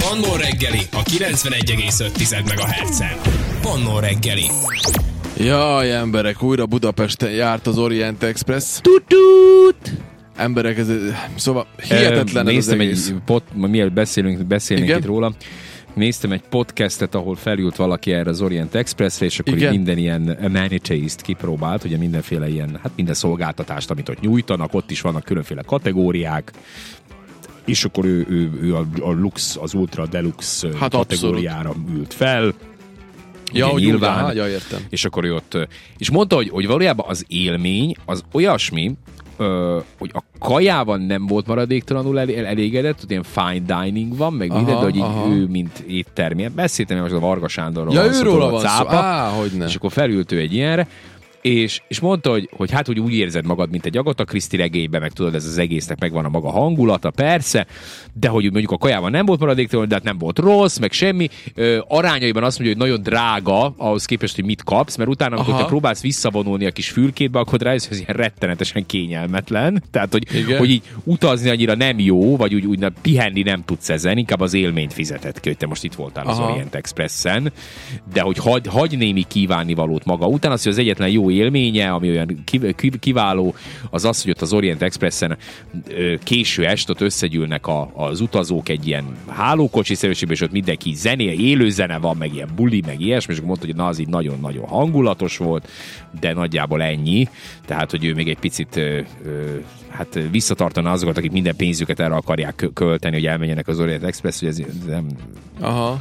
Manna reggeli a 91,5 MHz-en. Manna reggeli. Jaj, emberek, újra Budapesten járt az Orient Express. Tut-tut! Emberek, szóval hihetetlen ez az egész. Mielőtt beszélnénk itt róla, néztem egy podcastet, ahol felült valaki erre az Orient Expressre, és akkor minden ilyen amenities-t kipróbált, ugye mindenféle ilyen, hát minden szolgáltatást, amit ott nyújtanak, ott is vannak különféle kategóriák, és akkor ő a Lux, az Ultra Deluxe kategóriára ült fel. Ja, hogy nyilván. Ja, értem. És akkor ő ott, és mondta, hogy valójában az élmény az olyasmi, hogy a kajában nem volt maradéktalanul elégedett, hogy ilyen fine dining van, meg minden, de hogy így ő, mint éttermi. Beszéltem most a Varga Sándorról. Ja, őróla van cápa, szó. Hogyne. És akkor felült ő egy ilyenre, és mondta, hogy hát úgy érzed magad, mint egy Agatha Christie regényben, meg tudod, ez az egésznek megvan a maga hangulata, persze, de hogy mondjuk a kajában nem volt maradéktalanul, de hát nem volt rossz, meg semmi. Arányaiban azt mondja, hogy nagyon drága ahhoz képest, hogy mit kapsz, mert utána, amikor te próbálsz visszavonulni a kis fülkétbe, akkor rájössz, hogy ez ilyen rettenetesen kényelmetlen. Tehát, hogy így utazni annyira nem jó, vagy úgy pihenni nem tudsz ezen, inkább az élményt fizetett ki, hogy te most itt voltál az Orient Expressen, de hogy hagy némi kívánnivalót maga után, az, hogy az egyetlen jó élménye, ami olyan kiváló, az, hogy ott az Orient Expressen késő est ott összegyűlnek az utazók egy ilyen hálókocsiszerűségben, és ott mindenki zenél, élő zene van, meg ilyen buli, meg ilyesmi, és mondta, hogy na, az így nagyon-nagyon hangulatos volt, de nagyjából ennyi. Tehát, hogy ő még egy picit hát visszatartana azokat, akik minden pénzüket erre akarják költeni, hogy elmenjenek az Orient Express, hogy ez nem... Aha.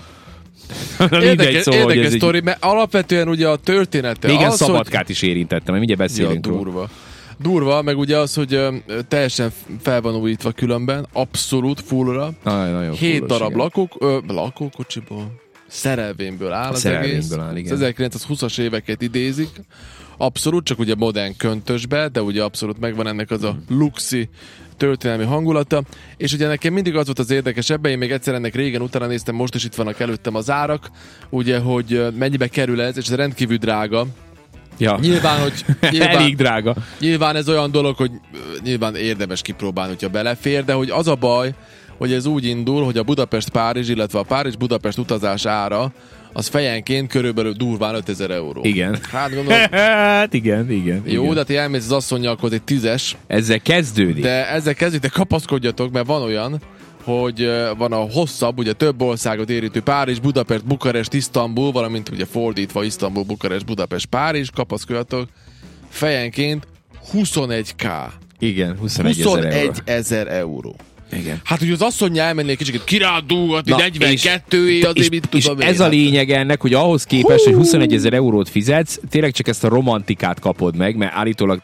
Érdekes sztori, mert alapvetően ugye a története igen, az, Szabadkát is érintettem, mert mindjárt beszélünk róla. Durva, meg ugye az, hogy teljesen fel van újítva különben, abszolút fullra. 7 darab lakókocsiból, szerelvényből áll az egész. Az 1920-as éveket idézik. Abszolút, csak ugye modern köntösbe, de ugye abszolút megvan ennek az a luxi történelmi hangulata, és ugye nekem mindig az volt az érdekes ebben, én még egyszer ennek régen utána néztem, most is itt vannak előttem az árak, ugye, hogy mennyibe kerül ez, és ez rendkívül drága. Ja. Nyilván, elég drága. Nyilván ez olyan dolog, hogy nyilván érdemes kipróbálni, hogyha belefér, de hogy az a baj, hogy ez úgy indul, hogy a Budapest-Párizs, illetve a Párizs-Budapest utazás ára az fejenként körülbelül durván 5000 euró. Igen. Hát gondolom. Hát igen. Jó, igen. de te elmész az asszonnyal, akkor egy 10-es. Ezzel kezdődik. De kapaszkodjatok, mert van olyan, hogy van a hosszabb, ugye több országot érintő Párizs, Budapest, Bukarest, Isztambul, valamint ugye fordítva Isztambul, Bukarest, Budapest, Párizs, kapaszkodjatok, fejenként 21k. Igen, 21 000 euró. Igen. Hát, hogy az asszonya elmenni egy kicsit kirándulgatni, 42 azért mit tudom én. Ez a lényeg ennek, hogy ahhoz képest, hogy 21 000 eurót fizetsz, tényleg csak ezt a romantikát kapod meg, mert állítólag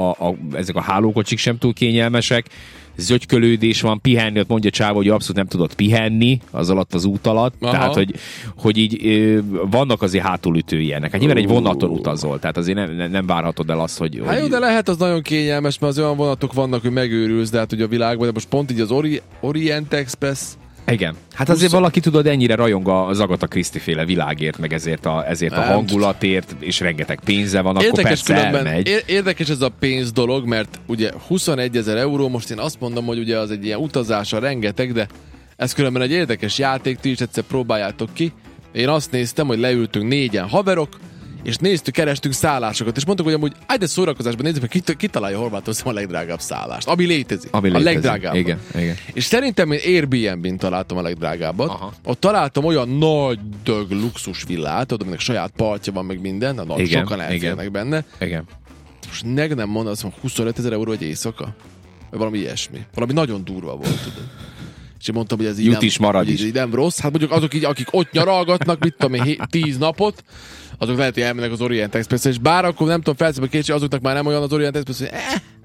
ezek a hálókocsik sem túl kényelmesek, zögykölődés van, pihenni, ott mondja Csáva, hogy abszolút nem tudott pihenni az alatt, az út alatt. Aha. Tehát, hogy így vannak azért hátulütői ennek. Hát nyilván egy vonaton utazol, tehát azért nem várhatod el azt, hogy... Hát jó, de lehet az nagyon kényelmes, mert az olyan vonatok vannak, hogy megőrülsz, de hát ugye a világban, de most pont így az Orient Express. Igen. Hát azért valaki tudod, ennyire rajong az Agatha Christie féle világért, meg ezért a hangulatért, és rengeteg pénze van, akkor persze elmegy. Érdekes ez a pénz dolog, mert ugye 21 000 euró, most én azt mondom, hogy ugye az egy ilyen utazása rengeteg, de ez különben egy érdekes játék, ti is egyszer próbáljátok ki. Én azt néztem, hogy leültünk 4-en haverok, és kerestünk szállásokat, és mondtuk, hogy amúgy de szórakozásban nézzük, hogy kitalálja Horvátországban a legdrágább szállást, ami létezik. A legdrágább. Igen. És szerintem én Airbnb-n találtam a legdrágábbat. Aha. Ott találtam olyan nagy dög luxus villát, ott aminek saját partja van, meg minden, sokan elférnek benne. Igen. Most nem mondasz, hogy 25 000 euró egy éjszaka? Vagy valami ilyesmi. Valami nagyon durva volt, tudod. És én mondtam, hogy ez így nem rossz. Hát mondjuk azok így, akik ott nyaralgatnak, mit tudom én, 10 napot, azok lehet, hogy elmennek az Orient Express-re, és bár akkor nem tudom, felszabad kicsi, azoknak már nem olyan az Orient Express, hogy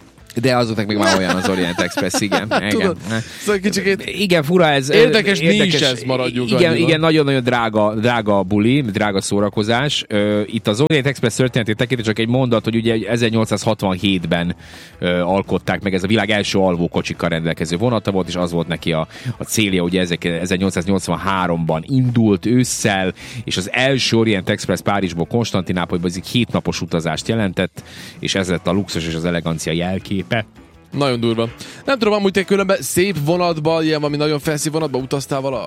De azoknak még már olyan az Orient Express, igen. Tudod, szóval kicsikét igen, fura ez. Érdekes nincs ez, maradjunk. Igen, nagyon-nagyon drága a buli, drága szórakozás. Itt az Orient Express történetét tekintve csak egy mondat, hogy ugye 1867-ben alkották meg, ez a világ első alvókocsikkal rendelkező vonata volt, és az volt neki a célja, hogy 1883-ban indult ősszel, és az első Orient Express Párizsból Konstantinápolyba, ez egy 7 napos utazást jelentett, és ez lett a luxus és az elegancia jelképe. Nagyon durva. Nem tudom, amúgy te különben szép vonatban, ilyen valami nagyon fancy vonatban utaztál valaha?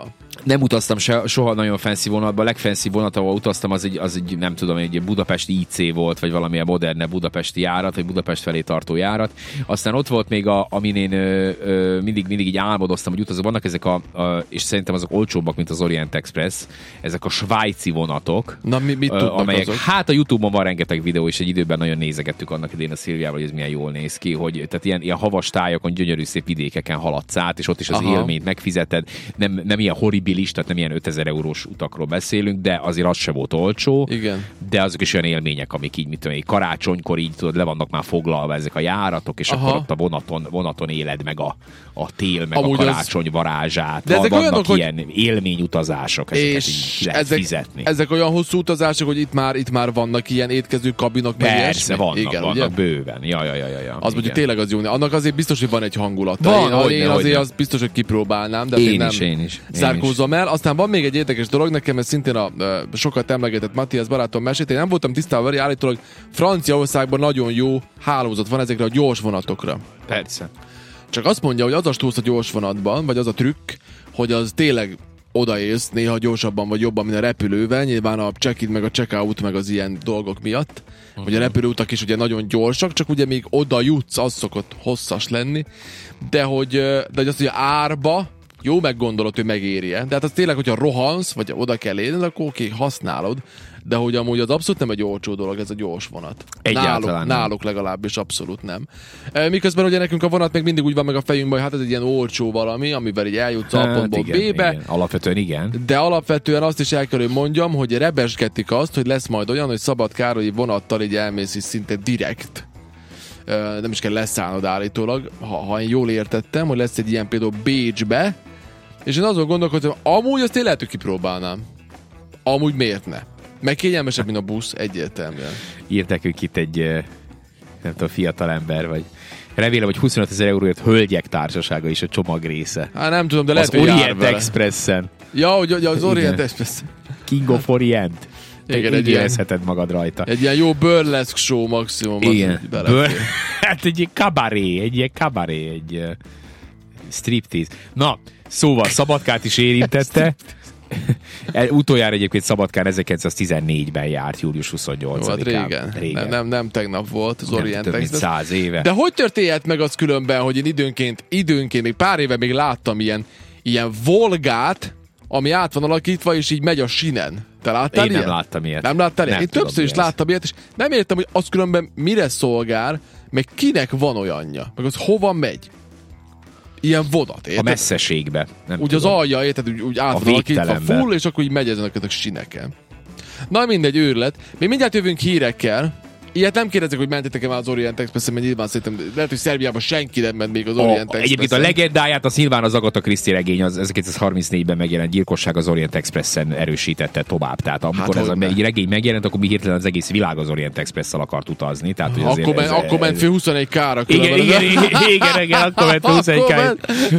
Nem utaztam soha nagyon fancy vonatban. A legfancy vonat, ahol utaztam, az egy nem tudom, egy budapesti IC volt, vagy valamilyen moderne budapesti járat, vagy Budapest felé tartó járat. Aztán ott volt még, amin én mindig így álmodoztam, hogy utazom. Vannak ezek és szerintem azok olcsóbbak, mint az Orient Express, ezek a svájci vonatok. Na, mit tudnak amelyek, azok? hát a YouTube-on van rengeteg videó, és egy időben nagyon nézegettük annak idén a Szilviával, hogy ez milyen jól néz ki, hogy tehát ilyen havas tájakon, gyönyörű szép vidékeken haladsz át, és ott is az élményt megfizeted. Nem ilyen horribilis, tehát nem ilyen 5000 eurós utakról beszélünk, de azért az se volt olcsó. Igen. De azok is olyan élmények, amik így, mit tudom, karácsonykor így tudod, le vannak már foglalva ezek a járatok, és akkor ott a vonaton éled meg a tél, meg amúgy a karácsony varázsát. De ezek vannak olyanok, ilyen élményutazások, ezeket így lehet fizetni. Ezek olyan hosszú utazások, hogy itt már vannak ilyen étkező kabinok. Persze, vannak bőven. Ja. Az mondjuk tényleg az jó. Annak azért biztos, hogy van egy hangulata. Én azért az biztos, hogy kipróbálnám, de én is zárkózom el. Aztán van még egy érdekes dolog, nekem ez szintén a sokat emlegetett Matthias barátom mesélt. Én nem voltam tisztában vele, állítólag Franciaországban nagyon jó hálózat van ezekre a gyors vonatokra. Persze. Csak azt mondja, hogy az a stúsz a gyors vonatban, vagy az a trükk, hogy az tényleg odaérsz néha gyorsabban vagy jobban, mint a repülővel, nyilván a check-in meg a check-out meg az ilyen dolgok miatt, hogy a repülőutak is ugye nagyon gyorsak, csak ugye még oda jutsz, az szokott hosszas lenni, de hogy azt, hogy árba jó meggondolod, hogy megéri-e. De hát az tényleg, hogyha rohansz, vagy oda kell érni, akkor oké, használod, de hogy amúgy az abszolút nem egy olcsó dolog, ez a gyors vonat. Náluk legalábbis abszolút nem. Miközben ugye nekünk a vonat még mindig úgy van meg a fejünkben, hogy hát ez egy ilyen olcsó valami, amivel így eljutsz A pontból B-be. Igen. Alapvetően igen. De alapvetően azt is el kell, hogy mondjam, hogy rebesgetik azt, hogy lesz majd olyan, hogy Szabadkárolyi vonattal így elmész is szinte direkt. Nem is kell leszállnod állítólag, ha én jól értettem, hogy lesz egy ilyen például Bécsbe, és én azon gondolkodtam, amúgy azt én lehet, hogy kipróbálnám. Amúgy miért ne? Meg kényelmesebb, mint a busz, egyértelműen. Írt nekünk itt egy nem tudom, fiatalember, vagy remélem, hogy 25 000 euróért hölgyek társasága is a csomag része. Hát nem tudom, de lehet, hogy Orient Expressen. Ja, hogy az Orient Expressen. King of Orient. Igen, így érezheted magad rajta. Egy ilyen jó burlesque show maximum. Igen. Hát egy kabaré, egy striptease. Na, szóval Szabadkát is érintette. Utoljára egyébként Szabadkán 1914-ben járt, július 28-án. Régen. Nem tegnap volt az Orient Express. 100 éve. De hogy történhet meg az különben, hogy én időnként, még pár éve még láttam ilyen Volgát, ami át van alakítva, és így megy a sinen. Te láttál ilyen? Nem láttam ilyet. Nem láttál ilyet? Én többször is láttam ilyet, és nem értem, hogy az különben mire szolgál, meg kinek van olyanja, meg az hova megy. Ilyen vonat, érted? A messzeségbe. Úgy tudom. Az alja, érted? Úgy át van alakítva full, és akkor így megy ezen a sineken. Na mindegy, őrület. Mi mindjárt jövünk hírekkel. Ilyet nem kérdezek, hogy mentetek-e már az Orient Express-en, mert nyilván szerintem lehet, hogy Szerbiában senki nem ment még az Orient Express-en. Egyébként a legendáját az nyilván az Agatha Christie regény, az 1934-ben megjelent gyilkosság az Orient Express-en erősítette tovább. Tehát amikor ez a regény megjelent, akkor mi hirtelen az egész világ az Orient Express-szal akart utazni. Tehát, hogy akkor ment fő 21 kára. Igen, akkor ment fő 21 kára.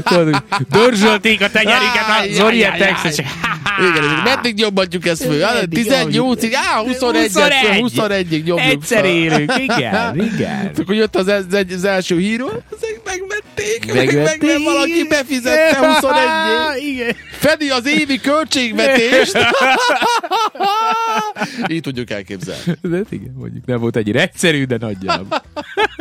Dörzsölték a tenyerüket az Orient Express. Igen, meddig nyomhatjuk ezt fő? 18-ig, 21-ig nyomjuk fel. Élünk, igen. Akkor jött az első híró, megvették, meg valaki befizette 21-ig. Fedi az évi költségvetést. Így tudjuk elképzelni. Igen, mondjuk nem volt ennyire egyszerű, de nagyjából.